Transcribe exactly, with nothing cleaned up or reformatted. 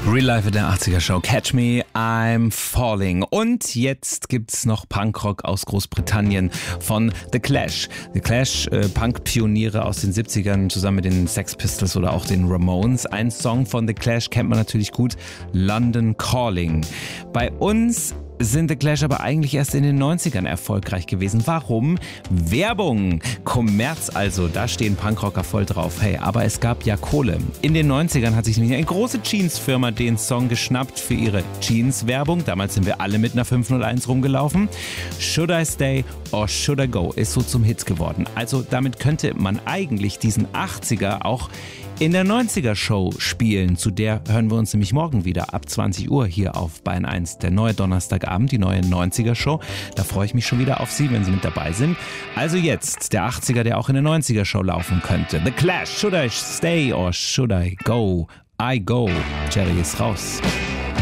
Real Life in der achtziger Show. Catch Me, I'm Falling. Und jetzt gibt's noch Punkrock aus Großbritannien von The Clash. The Clash, äh, Punk-Pioniere aus den siebzigern zusammen mit den Sex Pistols oder auch den Ramones. Ein Song von The Clash kennt man natürlich gut, London Calling. Bei uns sind The Clash aber eigentlich erst in den neunzigern erfolgreich gewesen. Warum? Werbung, Kommerz also, da stehen Punkrocker voll drauf. Hey, aber es gab ja Kohle. In den neunzigern hat sich nämlich eine große Jeans-Firma den Song geschnappt für ihre Jeans-Werbung. Damals sind wir alle mit einer fünf null eins rumgelaufen. Should I Stay or Should I Go ist so zum Hit geworden. Also damit könnte man eigentlich diesen achtziger auch in der neunziger Show spielen. Zu der hören wir uns nämlich morgen wieder ab zwanzig Uhr hier auf Bayern eins. Der neue Donnerstagabend, die neue neunziger Show. Da freue ich mich schon wieder auf Sie, wenn Sie mit dabei sind. Also jetzt der achtziger, der auch in der neunziger Show laufen könnte. The Clash, Should I Stay or Should I Go? I Go. Jerry ist raus.